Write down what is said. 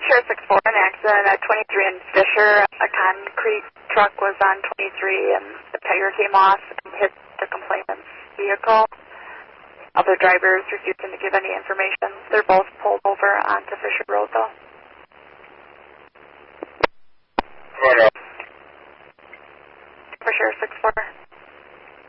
Fisher 6-4, an accident at 23 in Fisher. A concrete truck was on 23 and the tire came off and hit the complainant's vehicle. Other drivers refusing to give any information. They're both pulled over onto Fisher Road, though. Fisher 6-4.